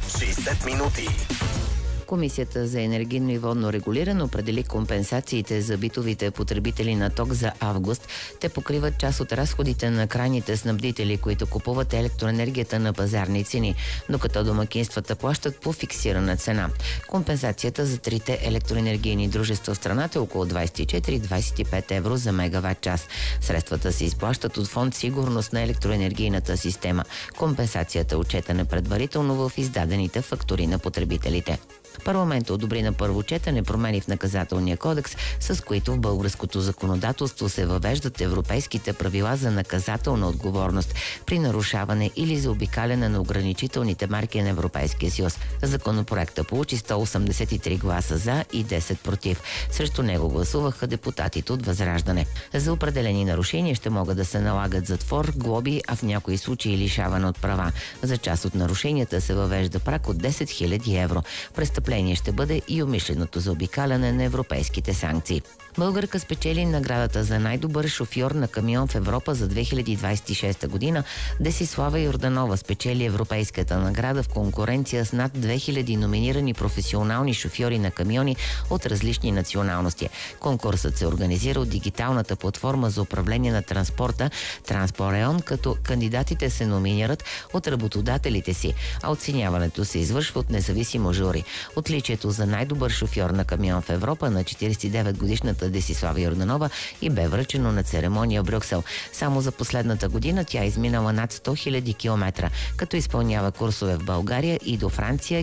60 минути. Комисията за енергийно и водно регулиране определи компенсациите за битовите потребители на ток за август. Те покриват част от разходите на крайните снабдители, които купуват електроенергията на пазарни цени, докато домакинствата плащат по фиксирана цена. Компенсацията за трите електроенергийни дружества в страната е около 24-25 евро за мегаватт час. Средствата се изплащат от фонд "Сигурност на електроенергийната система". Компенсацията е отчетена предварително в издадените фактури на потребителите. Парламентът одобри на първо четене промени в наказателния кодекс, с които в българското законодателство се въвеждат европейските правила за наказателна отговорност при нарушаване или заобикаляне на ограничителните марки на Европейския съюз. Законопроектът получи 183 гласа за и 10 против. Срещу него гласуваха депутатите от Възраждане. За определени нарушения ще могат да се налагат затвор, глоби, а в някои случаи лишаване от права. За част от нарушенията се въвежда праг от 10 000 евро. Престъпление ще бъде и умишленото заобикаляне на европейските санкции. Българка спечели наградата за най-добър шофьор на камион в Европа за 2026 година. Десислава Йорданова спечели европейската награда в конкуренция с над 2000 номинирани професионални шофьори на камиони от различни националности. Конкурсът се организира от дигиталната платформа за управление на транспорта Транспореон, като кандидатите се номинират от работодателите си, а оценяването се извършва от независимо жури. Отличието за най-добър шофьор на камион в Европа на 49-годишната Десислава Йорданова и бе връчено на церемония в Брюксел. Само за последната година тя изминала над 100 000 километра, като изпълнява курсове в България и до Франция,